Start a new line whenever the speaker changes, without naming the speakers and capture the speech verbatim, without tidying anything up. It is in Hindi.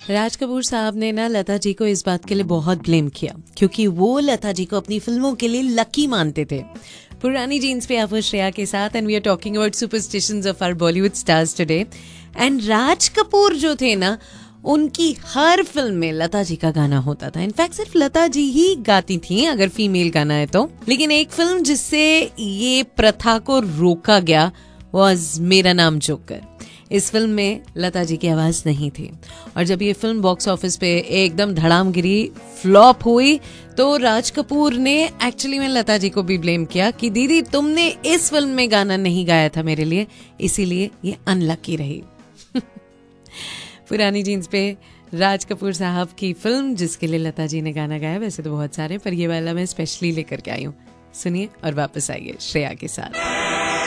राज कपूर साहब ने ना लता जी को इस बात के लिए बहुत ब्लेम किया क्योंकि वो लता जी को अपनी फिल्मों के लिए लकी मानते थे। पुरानी जीन्स पे आप श्रेया के साथ and we are talking about superstitions of our Bollywood stars today. And Raj Kapoor जो थे ना, उनकी हर फिल्म में लता जी का गाना होता था। इनफैक्ट सिर्फ लता जी ही गाती थी अगर फीमेल गाना है तो। लेकिन एक फिल्म जिससे ये प्रथा को रोका गया वाज मेरा नाम जोकर। इस फिल्म में लता जी की आवाज नहीं थी और जब ये फिल्म बॉक्स ऑफिस पे एकदम धड़ाम गिरी, फ्लॉप हुई, तो राज कपूर ने एक्चुअली में लता जी को भी ब्लेम किया कि दीदी तुमने इस फिल्म में गाना नहीं गाया था मेरे लिए, इसीलिए ये अनलकी रही। पुरानी जीन्स पे राज कपूर साहब की फिल्म जिसके लिए लता जी ने गाना गाया, वैसे तो बहुत सारे पर ये वाला मैं स्पेशली लेकर के आई हूँ। सुनिए और वापस आइए श्रेया के साथ।